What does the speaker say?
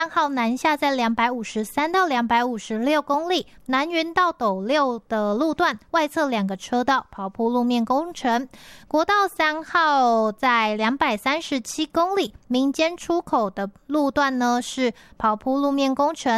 3号南下在253到256公里，南云到斗六的路段外侧2个车道刨铺路面工程。国道3号在237公里，民间出口的路段呢是刨铺路面工程。